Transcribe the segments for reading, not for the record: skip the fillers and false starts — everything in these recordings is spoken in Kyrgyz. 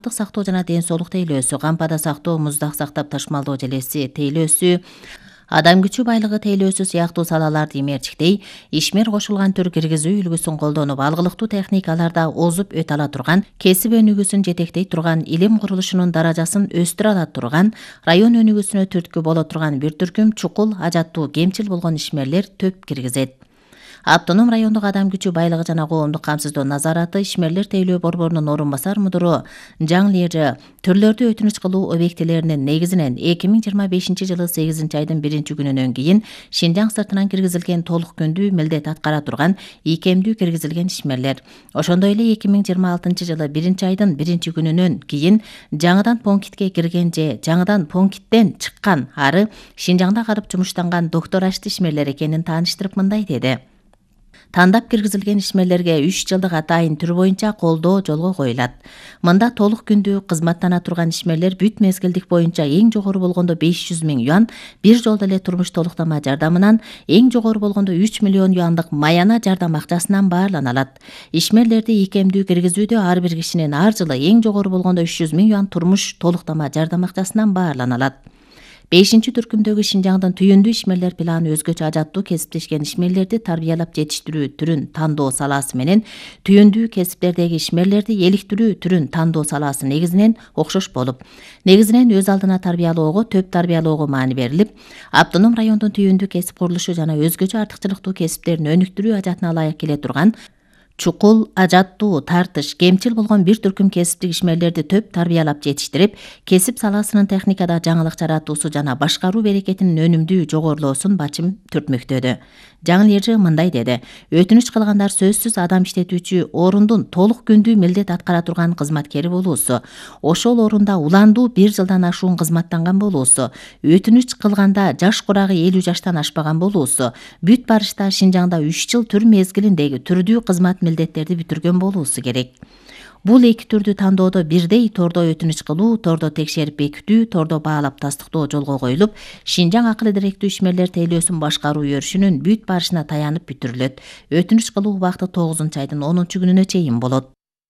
сактоо жана ден соолук тейлөөсү, кампада сактоо, муздак сактап ташмалдоо желеси тейлөөсү, адам күчү байлыгы тейлөөсү сыяктуу салаларды имерчиктей, ишмер кошулган түр киргизүү үлгүсүн колдонуп, алгылыктуу техникаларда озуп өтө ала турган, кесип өнүгүүсүн жетектей турган, илим курулушунун даражасын өстүрө ала турган, район өнүгүүсүнө түрткү боло турган бир түркүм чукул, ажаттуу, кемчил болгон ишмерлер төп киргизет. Автоном райондук адам күчү байлыгы жана коомдук камсыздоо назараты ишмерлер тейлөө борборунун орун басар мудуру Жаң Лежи түрлөрдү өтүнүч кылуу объектилеринин негизинен 2025-жылы 8-айдын 1-күнүнөн кийин Шинжаң сыртынан киргизилген толук күндүү милдет аткара турган ийкемдүү киргизилген ишмерлер. Ошондой эле 2026-жылы 1-айдын 1-күнүнөн кийин жаңыдан пунктке кирген же жаңыдан пункттен чыккан ары Шинжаңда карып жумуштанган доктор ашты ишмерлер экенин тааныштырып мындай деди. Тандап киргизилген ишмерлерге 3 жылдык атайын түр боюнча колдоо жолго коюлат. Мында толук күндүү кызматтана турган ишмерлер бүт мезгилдик боюнча эң жогору болгондо 500 миң юан бир жолдо эле турмуш толуктама жардамынан, эң жогору болгондо 3 миллион юандык маяна жардам акчасынан баарлана алат. Ишмерлерди ийкемдүү киргизүүдө ар бир кишинин ар жылы эң жогору болгондо 300 миң юан турмуш толуктама жардам акчасынан баарлана алат. 5-түркүмдөгү Шинжаңдын түйүндүү ишмерлер планы өзгөчө ажаттуу кесиптешкен ишмерлерди тарбиялап жетиштирүү түрүн тандоо салаасы менен түйүндүү кесиптердеги ишмерлерди эликтирүү түрүн тандоо салаасы негизинен окшош болуп, негизинен өз алдына тарбиялоого, төп тарбиялоого маани берилип, автоном райондун түйүндүү кесип курулушу жана өзгөчө артыкчылыктуу кесиптерин өнүктүрүү ажатына ылайык келе турган чукул, ажаттуу, тартыш, кемчил болгон бир түркүм кесиптик ишмерлерди төп тарбиялап жетиштирип, кесип саласынын техникада жаңылык жаратуусу жана башкаруу берекетинин өнүмдүү жогорулоосун бачым түртмөктөдү. Жаң Лежи мындай деди. Өтүнүч кылгандар сөзсүз адам иштетүүчү орундун толук күндүү милдет аткара турган кызматкери болуусу, ошол орунда уландуу 1 жылдан ашуун кызматтанган болуусу, өтүнүч кылганда жаш курагы 50 жаштан ашпаган болуусу, бүт барышта Шинжаңда 3 жыл түр мезгилиндеги түрдүү кызмат милдеттерди бүтүргөн болуусу керек. Бул эки түрдү тандоодо бирдей тордо өтүнүч кылуу, тордо текшерип бекитүү, тордо баалап тастыктоо жолго коюлуп, Шинжаң акылы директүү ишмерлер тейлөөсүн башкаруу өрүшүнүн бүт барышына таянып бүтүрүлөт. Өтүнүч кылуу убакыты 9-айдын 10-күнүнө чейин болот.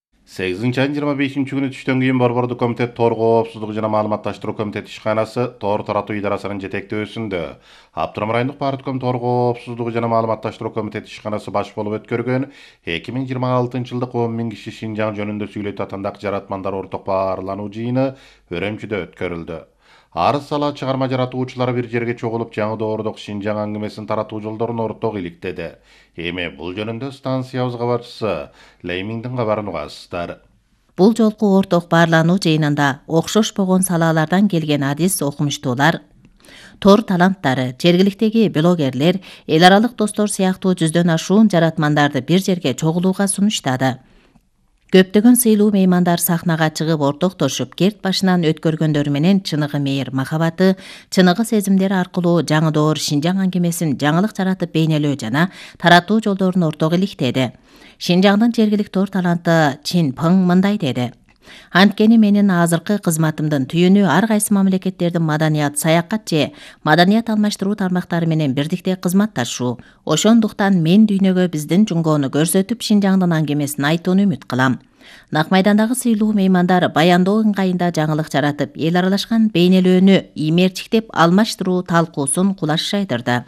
8-айдын 25-күнү түштөн кийин Борбордук комитет Тор коопсуздугу жана маалыматташтыруу комитет ишканасы Тор таратуу идарасынын жетектөөсүндө Автоном райондук партком Тор коопсуздугу жана маалыматташтыруу комитет ишканасы баш болуп өткөргөн 2026-жылдык 10 миң киши Шинжаң жөнүндө сүйлөйт атындагы жаратмандар орток баарлануу жыйыны Өрөмчүдө өткөрүлдү. Арыз сала чыгарма жаратуучулар бир жерге чогулуп жаңы доордук Шинжаң аңгемесин таратуу жолдорун орток иликтеди. Эми бул жөнүндө станциябыз кабарчысы Леймиңдин кабарын угасыздар. Бул жолку орток баарлануу жыйынында окшошпогон салалардан келген адис окумуштуулар, Тор таланттары, жергиликтеги блогерлер, эл аралык достор сыяктуу 100дөн ашуун жаратмандарды бир жерге чогулууга сунуштады. Көптөгөн сыйлуу меймандар сахнага чыгып ортоктошуп, керт башынан өткөргөндөр менен чыныгы мейир махабаты, чыныгы сезимдери аркылуу жаңы доор Шинжаң аңгемесин жаңылык жаратып бейнелөө жана таратуу жолдорун орток иликтеди. Шинжаңдын жергиликтүү Тор таланты Чин Пың мындай деди. Анткени менин азыркы кызматымдын түйүнү ар кайсы мамлекеттердин маданият, саякат же маданият алмаштыруу тармактары менен бирдикте кызматташуу. Ошондуктан мен дүйнөгө биздин жунгоону көрсөтүп, Шинжаңдын аңгемесин айтууну үмүт кылам. Нак майдандагы сыйлуу меймандар баяндоо ыңгайында жаңылык жаратып, эл аралашкан бейнелөөнү имерчиктеп алмаштыруу талкуусун кулаш жайдырды.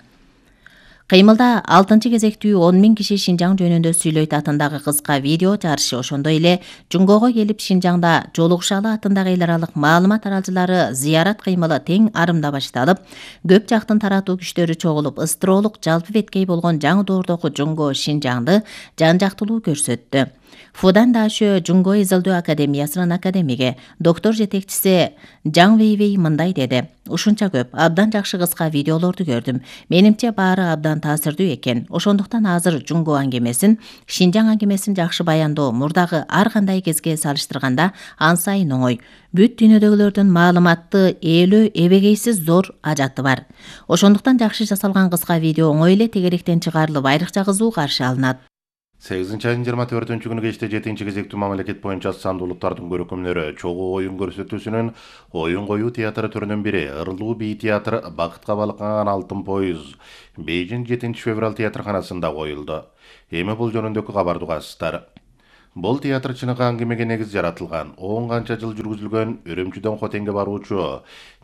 Кыймылда 6-кезектүү 10 миң киши Шинжаң жөнүндө сүйлөйт атындагы кыска видео жарышы, ошондой эле жунгоого келип Шинжаңда жолугушалы атындагы эл аралык маалымат аралчылары зыярат кыймылы тең арымда башталып, көп жактын таратуу күчтөрү чогулуп, ыстыроолук жалпы беткей болгон жаңы доордогу жунго Шинжаңды жан жактылуу көрсөттү. Фудан Дашө Жунго изилдөө академиясынын академиги, доктор жетекчиси Жаң Вейвей мындай деди. Ушунча көп, абдан жакшы кыска видеолорду көрдүм. Менимче баары абдан таасирдүү экен. Ошондуктан азыр Жунго аңгемесин, Шинжаң аңгемесин жакшы баяндоо мурдагы ар кандай кезге салыштырганда ансайын оңой. Бүт дүйнөдөгүлөрдүн маалыматты, ээлөө, эбегейсиз зор ажаты бар. Ошондуктан жакшы жасалган кыска видео оңой эле тегеректен чыгарылып, айрыкча кызуу каршы алынат. 8-айдын 24-күнү кечте 7-кезектүү мамлекет боюнча сандуулуктардын көрөкөмдөрү чогуу оюн көрсөтүүсүнүн оюн коюу театры түрүнүн бири Ырлуу бий театры Бакытка балкыган алтын поюз Бейжиң 7-февраль театрканасында коюлду. Эми бул жөнүндөгү кабарды угасыздар. Бұл театр чыныгы аңгемеге негиз жаратылган. 10 канча жыл жүргүзүлгөн Үрүмчүдөн Хотенге баруучу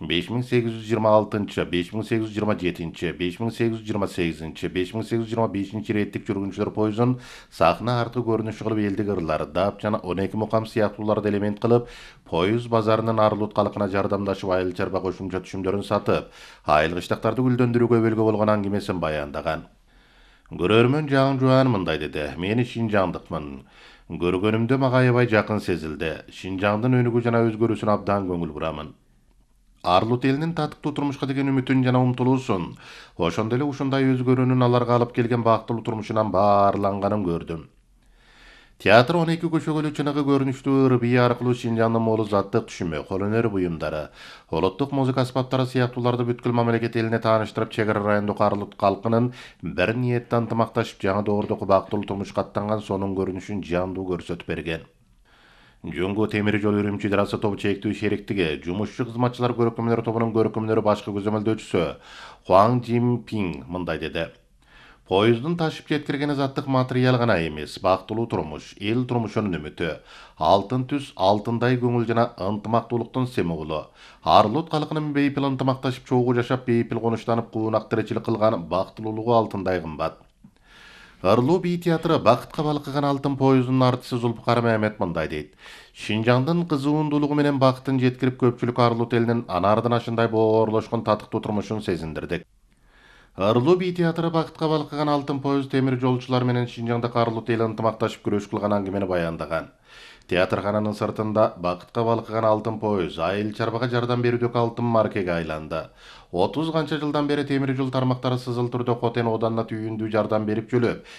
5826, 5827, 5828, 5825 реттик жүргүнчүлөр поездун сахна аркы көрүнүшү кылып элдик ырлар, дап жана 12 мукам сыяктууларды элемент кылып, поезд базарынын арылут калкына жардамдашып айыл чарба кошумча түшүмдөрүн сатып, айыл кыштактарды гүлдөндүрүүгө өбөлгө болгон аңгемесин баяндаган. Көрөрмөн Жаң Жуан мындай деди: "Мени Шинжаңдыкмын. Көргөнүмдө мага аябай жакын сезилди. Шинжаңдын өнүгүү жана өзгөрүүсүнө абдан көңүл бурамын. Арлут элинин татыктуу турмушка деген үмүтүн жана умтулуусун, ошондо эле ушундай өзгөрүүнүн аларга алып келген бактылуу турмушунан баарланганын көрдүм. Театр 12 көшөгөлүү чыныгы көрүнүштүү ырбий аркылуу Шинжаңдын молу заттык түшүмү, кол өнөр буюмдары, улуттук музыка аспаптары сыяктууларды бүткүл мамлекет элине тааныштырып, чек ара райондук Арлут калкынын бир ниетте ынтымакташып жаңы доордук бактылуу турмушка аттанган сонун көрүнүшүн жандуу көрсөтүп берген. Жөнгө темир жол Үрүмчү идарасы тобу чектүү шериктиги, жумушчу кызматчылар көркөмдөр тобунун көркөмдөрү башкы көзөмөлдөөчүсү Хуаң Жин Пиң мындай деди: "Поездун ташып жеткирген заттык материал гана эмес, бактылуу турмуш, эл турмушунун үмүтү, алтын түс, алтындай көңүл жана ынтымактуулуктун символу. Арлут калкынын бейпил ынтымакташып чогуу жашап, бейпил конуштанып, куунак тиричилик кылган бактылуулугу алтындай кымбат." Ырылуу бий театры бакытка балкыган алтын поездунун артчысы Зулпукар Мehmet мындай дейт: "Шинжаңдын кызуундуулугу менен бакытын жеткирип, көпчүлүк Арлут элинин анардан ашындай боорлошкон татыктуу турмушун сезиндирдик. Ырылуу бий театры бакытка балкыган алтын поезд темир жолчулар менен Шинжаңдык Арлут эли ынтымакташып күрөш кылган аңгемени баяндаган. Театркананын сыртында бакытка балкыган алтын поезд айыл чарбага жардам берүүдөгү алтын маркеге айланды. 30 канча жылдан бери темир жол тармактары сызыл түрдө Хотен оданына түйүндүү жардам берип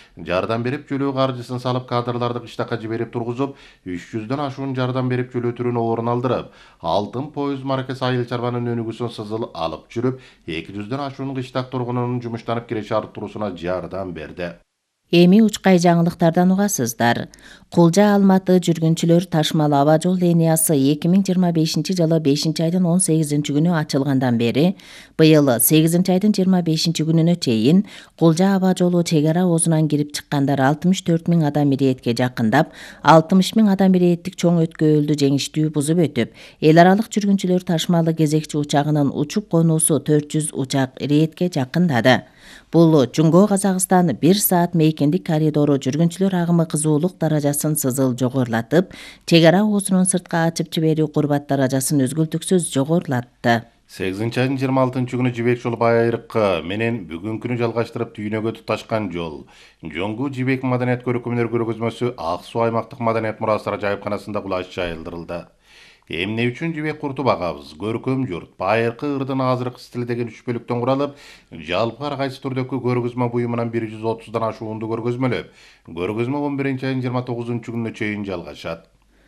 жөлөө каржысын салып, кадрларды кыштакка жиберип тургузуп, 300дөн ашуун жардам берип жөлөө түрүн орун алдырып, алтын поезд маркасы айыл чарбанын өнүгүүсүн сызыл алып жүрүп, 200дөн ашуун кыштак тургунунун жумуштанып киреше арттыруусуна жардам берди. Эми учкай жаңылыктардан угасыздар. Кулжа Алматы жүргүнчүлөр ташмал аба жол линиясы 2025-жылы 5-айдын 18-күнү ачылгандан бери, быйыл 8-айдын 25-күнүнө чейин Кулжа аба жолу чек ара оозунан кирип чыккандар 64 000 адам иретке жакындап, 60 000 адам иреттик чоң өткөөлдү жеңиштүү бузуп өтүп, эл аралык жүргүнчүлөр ташмалы кезекчи учагынын учуп конуусу 400 учак иретке жакындады. Бул Жунго Казакстан 1 саат мейкиндик коридору жүргүнчүлөр агымы кызуулук даражасын сызыл жогорулатып, чек ара оозунун сыртка ачып жиберүү курбат даражасын өзгөлтүксүз жогорулатты. 8-айдын 26-күнү Жибек жол байыркы менен бүгүнкү күнү жалгаштырып түйнөгө туташкан жол. Жоңгу Жибек маданият көркөмдөр көргөзмөсү Ак Суу аймактык маданият мурастары жайыпканасында кулаш жайылдырылды. Эмне үчүн жибек курту багабыз? Көркөм журт, байыркы ырдын азыркы стили деген 3 бөлүктөн куралып, жалпы ар кайсы түрдөгү көргөзмө буюмунан 130дан ашуунду көргөзмөлөп, көргөзмө 11-айдын 29-күнүнө чейин жалгашат.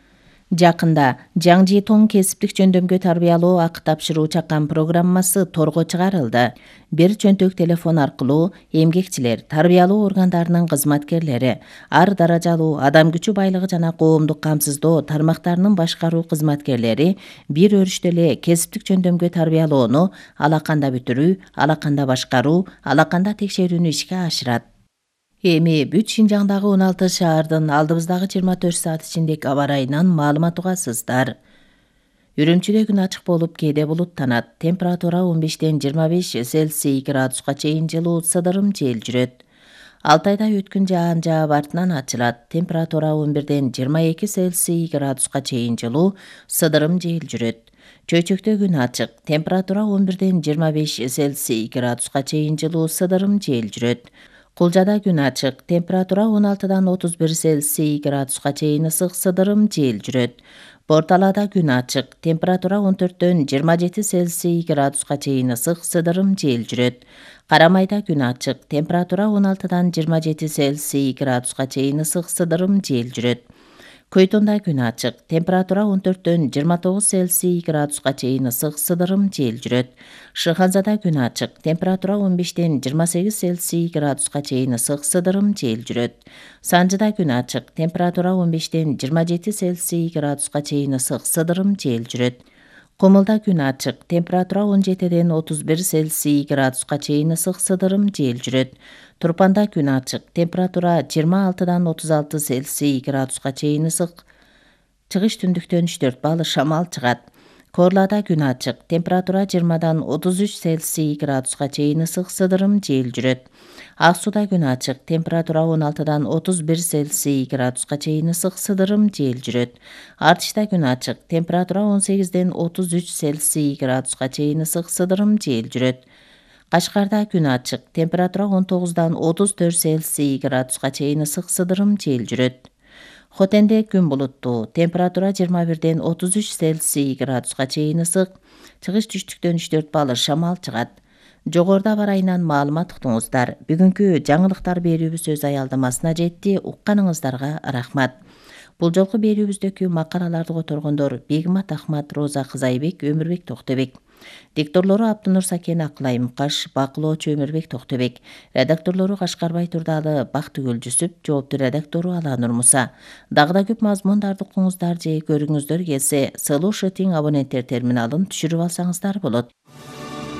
Жакында Жаң Житоң кесиптик жөндөмгө тарбиялоо акы тапшыруу чакан программасы торго чыгарылды. Бир чөнтөк телефон аркылуу эмгекчилер, тарбиялоо органдарынын кызматкерлери, ар даражалуу адам күчү байлыгы жана коомдук камсыздоо тармактарынын башкаруу кызматкерлери бир өрүштө эле кесиптик жөндөмгө тарбиялоону алаканда бүтүрүү, алаканда башкаруу, алаканда текшерүүнү ишке ашырат. Эми бүт Шинжаңдагы 16 шаардын алдыбыздагы 24 саат ичиндеги аба ырайынан маалымат угасыздар. Үрүмчүдө күн ачык болуп, кээде булуттанат. Температура 15-ден 25 Цельсий градуска чейин жылуу, сыдырым жел жүрөт. Алтайда өткүн жаан жаап артынан ачылат. Температура 11-ден 22 Цельсий градуска чейин жылуу, сыдырым жел жүрөт. Чөйчөктө күн ачык. Температура 11-ден 25 Цельсий градуска чейин жылуу, сыдырым жел жүрөт. Кулжада күн ачык. Температура 16-дан 31 Цельсий градуска чейин ысык, сыдырым жел жүрөт. Борталада күн ачык. Температура 14-дөн 27 Цельсий градуска чейин ысык, сыдырым жел жүрөт. Карамайда күн ачык. Температура 16-дан 27 Цельсий градуска чейин ысык, сыдырым жел жүрөт. Көйтонда күн ачык. Температура 14-дөн 29 Цельсий градуска чейин ысык, сыдырым жел жүрөт. Шыханзада күн ачык. Температура 15-ден 28 Цельсий градуска чейин ысык, сыдырым жел жүрөт. Санжыда күн ачык. Температура 15-ден 27 Цельсий градуска чейин ысык, сыдырым жел жүрөт. Кумулда күн ачык, температура 17-ден 31 Цельсий градуска чейин ысык сыдырым жел жүрөт. Турпанда күн ачык, температура 26-дан 36 Цельсий градуска чейин ысык, чыгыш түндүктөн 3-4 балл шамал чыгат. Корлада күн ачык, температура 20-дан 33 Цельсий градуска чейин ысык сыдырым жел жүрөт. Ак сууда күн ачык, температура 16-дан 31 Цельсий градуска чейин ысык сыдырым жел жүрөт. Артышта күн ачык, температура 18-ден 33 Цельсий градуска чейин ысык сыдырым жел жүрөт. Кашкарда күн ачык, температура 19-дан 34 Цельсий градуска чейин ысык сыдырым жел жүрөт. Хотенде күн булуттуу, температура 21-ден 33 Цельсий градуска чейин ысык, чыгыш түштүктөн 3-4 балл шамал чыгат. Жогоруда бар айынан маалымат уктуңуздар. Бүгүнкү жаңылыктар берүүбүз өз аялдамасына жетти. Укканыңыздарга рахмат. Бул жолку берүүбүздөгү макалаларды которгондор Бегмат Ахмат, Роза Кызайбек, Өмүрбек Токтобек. Дикторлору Абдунур Сакен, Акылай Мукаш, бакылоочу Өмүрбек Токтобек. Редакторлору Кашкарбай Турдалы, Бактыгүл Жүсүп, жоопту редактору Аланур Муса. Дагы да көп мазмундарды укуңуздар же көрүңүздөр келсе, Solution абоненттер терминалын түшүрүп алсаңыздар болот.